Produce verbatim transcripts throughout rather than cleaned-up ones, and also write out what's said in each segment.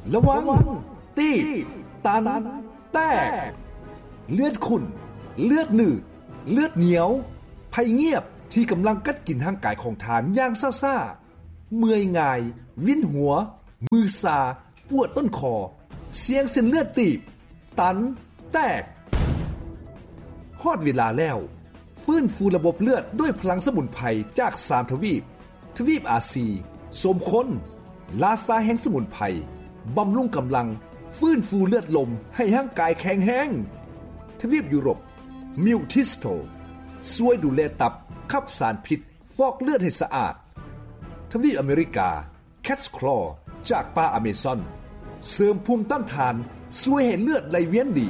ระวังตีตันแตกเลือดขุ่นเลือดหนืดเลือดเหนียวภัยเงียบที่กำลังกัดกินทางกายของทานอย่างซ่าๆเมื่อยง่ายวินหัวมือซาปวดต้นคอเสียงเส้นเลือดตีบตันแตกฮอดเวลาแล้วฟื้นฟูระบบเลือดด้วยพลังสมุนไพรจากสามทวีปทวีปอาซีสมคนลาซาแห่งสมุนไพรบำรุงกำลังฟื้นฟูเลือดลมให้ร่างกายแข็งแรงทวีปยุโรปมิวทิสโตช่วยดูแลตับขับสารพิษฟอกเลือดให้สะอาดทวีปอเมริกาแคทคลอจากป่าอเมซอนเสริมภูมิต้านทานช่วยให้เลือดไหลเวียนดี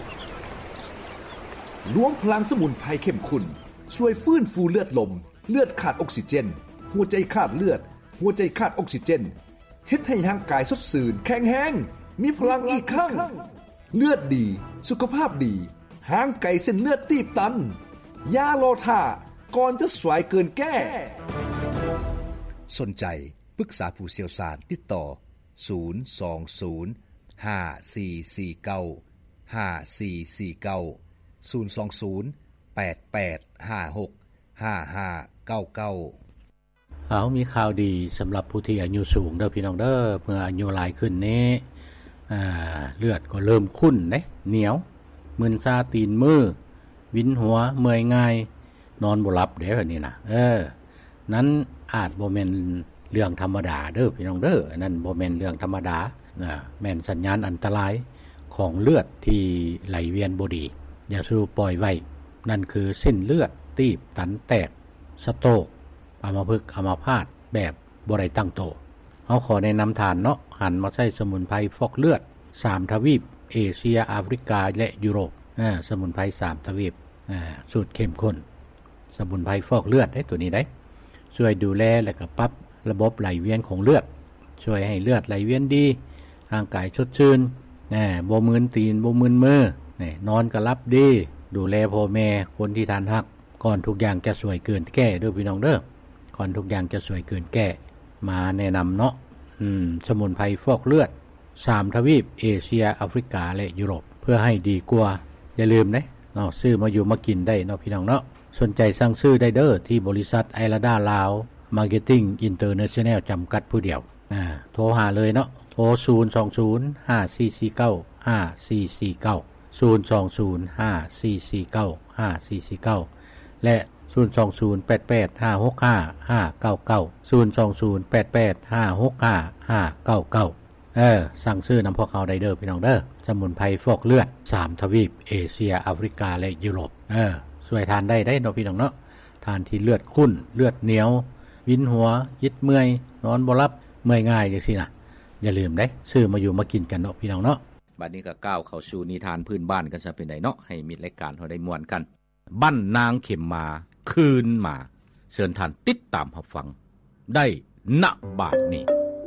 รวมพลังสมุนไพรเข้มข้นช่วยฟื้นฟูเลือดลมเลือดขาดออกซิเจนหัวใจขาดเลือดหัวใจขาดออกซิเจนเฮ็ดให้ร่างกายสดชื่นแข็งแรงมีพลังอีกครั้งเลือดดีสุขภาพดีห่างไกลเส้นเลือดตีบตันอย่ารอท่าก่อนจะสวยเกินแก้สนใจปรึกษาผู้เชี่ยวชาญติดต่อศูนย์ สอง ศูนย์ ห้า สี่ สี่ เก้า ห้า สี่ สี่ เก้า ศูนย์ สอง ศูนย์ แปด แปด ห้า หก ห้า ห้า เก้า เก้าเอามีข่าวดีสำหรับผู้ที่อายุสูงเด้อพี่น้องเด้อเมื่ออายุหลายขึ้นนี้อ่าเลือดก็เริ่มขุ่นเด้เหนียวมึนซาตีนมือวินหัวเมื่อยง่ายนอนบ่หลับเด้อนี่นะเออนั้นอาจบ่แม่นเรื่องธรรมดาเด้อพี่น้องเด้อนั่นบ่แม่นเรื่องธรรมดานะแม่นสัญญาณอันตรายของเลือดที่ไหลเวียนบ่ดีอย่าสู้ปล่อยไว้นั่นคือเส้นเลือดตีบตันแตกสโตรกอัมพฤกษ์อัมพาตแบบบ่ได้ตั้งโตเฮาขอแนะนำทานเนาะหันมาใช้สมุนไพรฟอกเลือดสามทวีปเอเชียแอฟริกาและยุโรปอ่าสมุนไพรสามทวีปอ่าสูตรเข้มข้นสมุนไพรฟอกเลือดได้ตัวนี้ได้ช่วยดูแลและก็ปรับระบบไหลเวียนของเลือดช่วยให้เลือดไหลเวียนดีร่างกายสดชื่นแหน่บ่มึนตีนบ่มึนมือแหน่นอนก็หลับดีดูแลพ่อแม่คนที่ทานฮักก่อนทุกอย่างจะสวยเกินแก้เด้อพี่น้องเด้อก่อนทุกอย่างจะสวยเกินแก้มาแนะนำเนาะอืมสมุนไพรฟอกเลือดสามทวีปเอเชียแอฟริกาและยุโรปเพื่อให้ดีกว่าอย่าลืมนะเนาะซื้อมาอยู่มากินได้เนาะพี่น้องเนาะสนใจสั่งซื้อได้เด้อที่บริษัทไอราดาลาวมาร์เก็ตติ้งอินเตอร์เนชั่นแนลจำกัดผู้เดียวอ่าโทรหาเลยเนาะโทรศูนย์ สอง ศูนย์ ห้า สี่ สี่ เก้า ห้า สี่ สี่ เก้า ศูนย์ สอง ศูนย์ ห้า สี่ สี่ เก้า ห้า สี่ สี่ เก้าและศูนย์ สอง ศูนย์ แปด แปด ห้า หก ห้า ห้า เก้า เก้า ศูนย์ สอง ศูนย์ แปด แปด ห้า หก ห้า ห้า เก้า เก้าเออสั่งซื้อนำพวกเขาได้เด้อพี่น้องเด้อสมุนไพรฟอกเลือดสามทวีปเอเชียแอฟริกาและยุโรปเออช่วยทานได้ได้เนาะพี่น้องเนาะทานที่เลือดข้นเลือดเหนียววินหัวยิดเมื่อยนอนบ่หลับเมื่อยง่ายจังซี่น่ะอย่าลืมเด้ซื้อมาอยู่มากินกันเนาะพี่น้องเนาะบัดนี้ก็ก้าวเข้าสู่นิทานพื้นบ้านกันซะเป็นไดเนาะให้มิตรรายการเฮาได้ม่วนกันบ้านนางเข็มมาคืนมาเชิญท่านติดตามรับฟังได้ณบัดนี้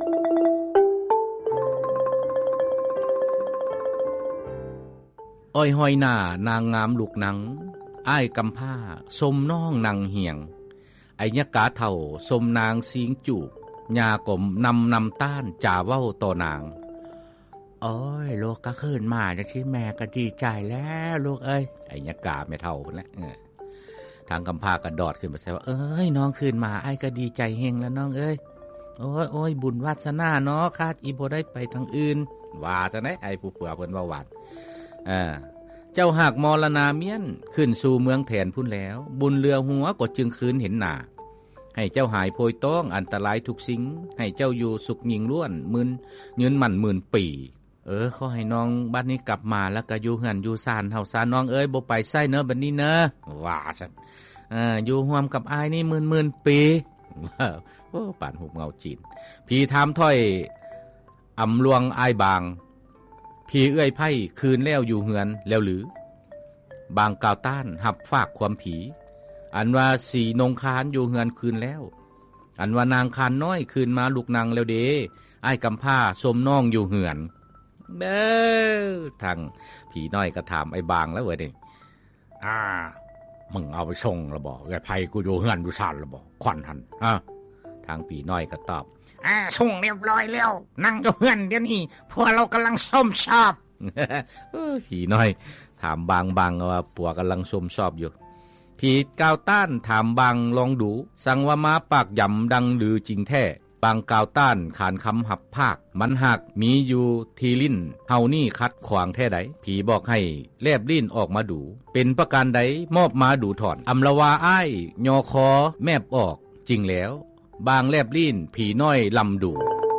อ้อยห้อยหน้านางงามลูกหนังอ้ายกำผ้าสมน้องนางเหียงไอ้ยะกาเฒ่าสมนางสิงจูบยากลมนำนำต้านจ่าเว้าต่อนางโอ้ยลูกก็คืนมาจังซี่แม่ก็ดีใจแล้วลูกเอ้ยไอ้ยะกาแม่เฒ่าพุ่นแหละเออทางกำพร้าก็ดอดขึ้นมาแซวว่าเอ้ยน้องคืนมาอ้ายก็ดีใจเฮงแล้วน้องเอ้ยโอ้ยโอ้ยบุญวาสนาเนาะคาดอีบ่ได้ไปทางอื่นว่าจังได๋ไอ้ผู้เผื่อเพิ่นเว้าหวานอ่าเจ้าหากมรณาเมียนขึ้นสู่เมืองแทนพุ่นแล้วบุญเรือหัวก็จึงคืนเห็นหน้าให้เจ้าหายโพยต้องอันตรายทุกสิ่งให้เจ้าอยู่สุขยิ่งล้วนมื่นยืนมั่นหมื่นปีเออขอให้น้องบัดนี้กลับมาแล้วก็อยู่เฮือนอยู่ซ่านเฮาซาน้องเอ้ยบ่ไปไสเนาะบัดนี้เนาะว่าซั่นเอ่ออยู่ร่วมกับอ้ายนี่หมื่นๆปีโอ้ปานหุบเงาจีนพี่ถามถ้อยอำลวงอ้ายบางพี่เอื้อยไผ่คืนแล้วอยู่เฮือนแล้วหรือบางกาวต้านหับฝากความผีอันว่าสีนงคานอยู่เฮือนคืนแล้วอันว่านางคานน้อยคืนมาลูกนางแล้วเด้อ้ายกำผ้าสมน้องอยู่เฮือนเด้อทางผีน้อยก็ถามไอ้บางแล้วเว้ยนี่อ่ามึงเอาไปส่งแล้วบ่เอื้อยไผ่กูอยู่เฮือนอยู่ซ่านแล้วบ่ขวัญหั่นอ่ะทางผีน้อยก็ตอบอ่าส่งเรียบร้อยแล้วนั่งอยู่เฮือนเดี๋ยวนี้พวกเรากำลังส้มชอบผีน้อยถามบางบางว่าปัวกำลังส้มชอบอยู่ผีก้าวต้านถามบางลองดูสั่งว่ามาปากย่ำดังหรือจริงแท้บางก้าวต้านขานคำหับภาคมันหักมีอยู่ทีลิ้นเฮานี่คัดขวางแท้ใดผีบอกให้แลบลิ้นออกมาดูเป็นประการใดมอบมาดูถอนอำละวาอ้ายยอคอแมบออกจริงแล้วบางแลบลิ้นผีน้อยลำดู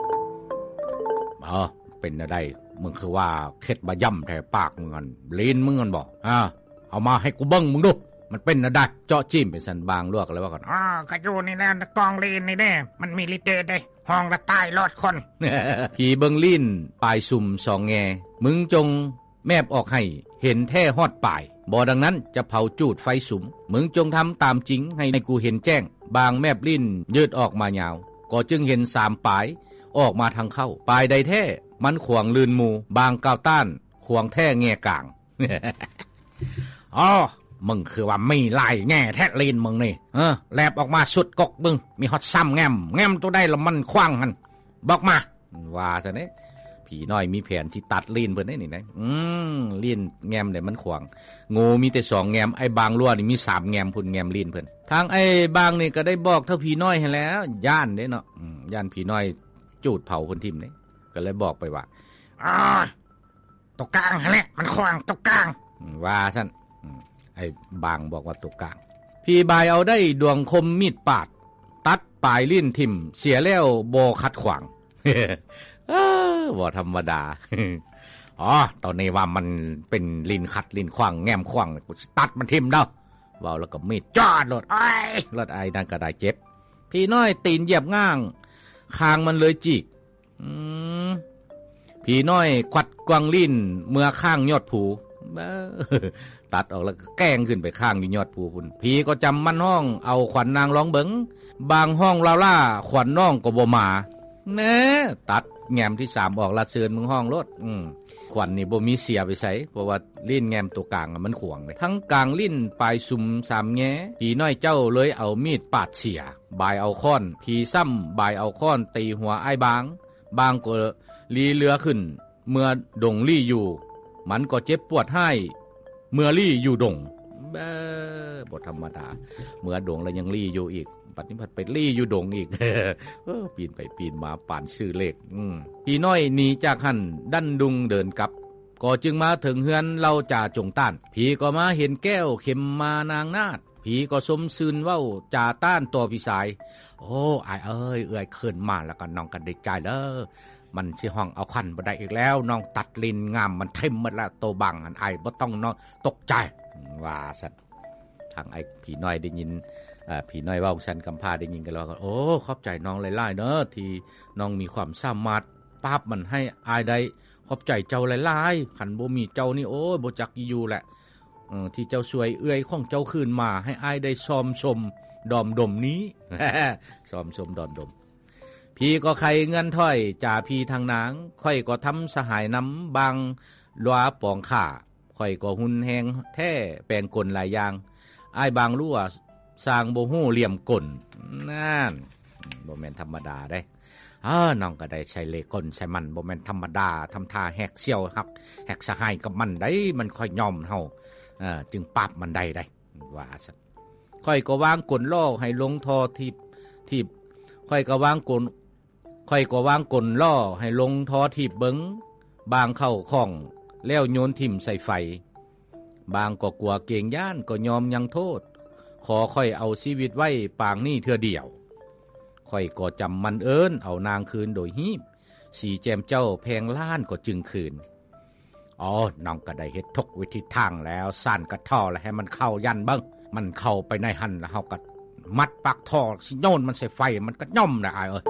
อ๋อเป็นอะไรมึงคือว่าเข็ดมาย่ำแถปากมึงกันลิ้นมึงกันบอกอ่าเอามาให้กูเบิ้งมึงดูมันเป็นอะไรเจาะจิ้มเป็นสันบางลวกอะไรวะกันอ๋อขยูนี่แหละกองลีนนี่แน่มันมีลิเตได้ห้องละตายรอดคนผีเบิ้งลิ้นปลายสุ่มสองแงมึงจงแมบออกให้เห็นแท้ฮอดปลายบ่ดังนั้นจะเผาจูดไฟสุมมึงจงทำตามจริงให้ในกูเห็นแจ้งบางแมบลิ้นยืดออกมายาวก็จึงเห็นสามปลายออกมาทางเข้าปลายใดแท้มันขวางลืนมูบางก้าวต้านขวางแท้แง่กลางอ๋อมึงคือว่าไม่ลายแง่แท้ลีนมึงนี่เออแลบออกมาสุดกกมึงมีฮอตซ้ำแง้มแง้มตัวได้แล้วมันคว้างหันบอกมาว่าซะเนี่ยผีน้อยมีแผนที่ตัดลีนเพิ่นได้นี่นะอืมลีนแง้มเนี่ยมันขวางงูมีแต่สองแง้มไอ้บางรั่วนี่มีสามแง้มพุ่นแง้มลีนเพิ่นทางไอ้บางนี่ก็ได้บอกเท่าผีน้อยให้แล้วย่านเด้เนาะอืมย่านผีน้อยจูดเผาคนทิ่มนี่ก็เลยบอกไปว่าอ๋อตกกลางแหละมันขวางตกกลางว่าซั่นไอ้บางบอกว่าตกกลางพี่บายเอาได้ดวงคมมีดปาดตัดปลายลิ้นทิ่มเสียแล้วบ่ขัดขวางเออบ่ธรรมดาอ๋อตอนนี้ว่ามันเป็นลิ้นขัดลิ้นขวางแง้มขวางกูตัดมันทิ่มเด้อเว้าแล้วก็มีดจอดรถไอ้รถไอ้นั่นก็ได้เจ็บพี่น้อยตีนเหยียบง่างคางมันเลยจิกอืมพี่น้อยควัดกวางลิ้นเมื่อข้างยอดผูตัดออกแล้วแกล้งขึ้นไปข้างอยู่ยอดภูพุ่นผีก็จำมันห้องเอาขวัญนางร้องเบิงบางห้องลาล่าขวัญน้องก็บ่มาแน่ตัดแง้มที่สามออกละเชิญมึงห้องรถอืมขวัญนี่บ่มีเสียไปใส่เพราะว่าลิ้นแง้มตัวกลางมันขวางเลยทั้งกลางลิ้นปลายซุ่มสามแง่ผีน้อยเจ้าเลยเอามีดปาดเสียบายเอาค้อนผีซ้ำบายเอาค้อนตีหัวไอ้บางบางก็ลีเรือขึ้นเมื่อดงลี่อยู่มันก็เจ็บปวดให้เมื่อลี่อยู่ดงเบ้อบทธรรมดาเมื่อดงแล้วยังลี่อยู่อีกปัดนี้ผัดไปลี่อยู่ดงอีกเออปีนไปปีนมาป่านชื่อเลขอืมพี่น้อยหนีจากหันดันดุงเดินกลับก็จึงมาถึงเฮือนเราจ่าจงต้านผีก็มาเห็นแก้วเข็มมานางนาดผีก็สมซืนเว้าจ่าต้านตัวพี่สายโอ้อายเอ้ยเอื้อยขึ้นมาแล้วก็น้องกันได้ใจเด้อมันสิห้องเอาคันบ่ได้อีกแล้วน้องตัดลิ้นงามมันเต็มหมดแล้วโตบังอันไอ้บ่ต้องน้องตกใจว่าซั่นทางไอ้ผีน้อยได้ยินเอ่อผีน้อยเว้าซั่นกำพร้าได้ยินกันแล้วก็โอ้ขอบใจน้องหลายๆเด้อที่น้องมีความสามารถปราบมันให้อายได้ขอบใจเจ้าหลายๆคันบ่มีเจ้านี่โอ้ยบ่จักอยู่แหละเออที่เจ้าช่วยเอื้อยของเจ้าคืนมาให้อายได้ซอมชมดอมดมนี้ซอมชมดอมดมพี่ก็ใครเงินถ้อยจ่าพี่ทางนางค่อยก็ทำสหายน้ำบางลัวปองข่าค่อยก็หุ่นแหงแท้แปลงกลหลายอย่างอ้ายบางรู้ว่าสร้างบ่ฮู้เหลี่ยมกลนั่นบ่แม่นธรรมดาได้อ้าน้องก็ได้ใช้เลขกลใช้มันบ่แม่นธรรมดาทำท่าแหกเสี่ยวฮักแหกสหายกับมันได้มันค่อยยอมเฮาเอ่อจึงปราบมันได้ได้ว่าซั่นค่อยก็วางกลล่อให้ลงทอทิพทิพค่อยก็วางกลค่อยก็วางกลล่อให้ลงทอทีบเบิงบางเข้าข้องแล้วโยนทิ่มใส่ไฟบางก็กลัวเกรงย่านก็ยอมยังโทษขอค่อยเอาชีวิตไว้ปางนี่เทื่อเดียวค่อยก็จำมันเอิ้นเอานางคืนโดยฮีบสีแจมเจ้าแพงล้านก็จึงคืนอ๋อน้องก็ได้เฮ็ดทุกวิธีทางแล้วสั่นกระท่อแล้วให้มันเข้ายันเบิ่งมันเข้าไปในหั่นแล้วเฮาก็มัดปากท่อสิโยนมันใส่ไฟมันก็ย่อมน่ะอ้ายเอ้ย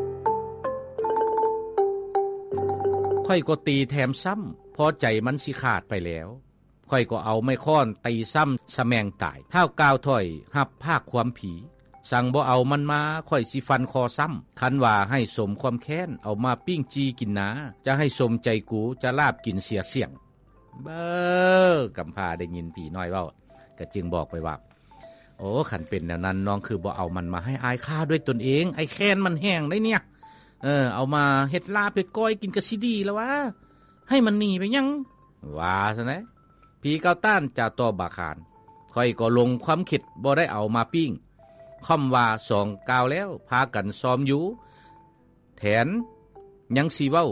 ค่อยก็ตีแถมซ้ำพอใจมันสิขาดไปแล้วค่อยก็เอาไม้ค้อนตีซ้ำสะแมงตายเท้าก้าวถอยหับภาคความผีสั่งบ่เอามันมาค่อยสิฟันคอซ้ำคันว่าให้สมความแค้นเอามาปิ้งจีกินนาจะให้สมใจกูจะลาบกินเสียเสี่ยงเบ้อกำพาได้ยินผีน้อยเว้าก็จึงบอกไปว่าโอ้ขันเป็นแนวนั้นน้องคือบ่เอามันมาให้อายฆ่าด้วยตนเองไอ้แค้นมันแห้งได้เนี่ยเออเอามาเฮ็ดลาบเฮ็ดก้อยกินก็สิดีแล้ววะให้มันหนีไปยังว่าซะนะพี่เก้าต้านจะต่อบาคารค่อยก็ลงความคิดบ่ได้เอามาปิ้งค่อมว่าสองกาวแล้วพากันซ้อมอยู่แถนยังสิเว้า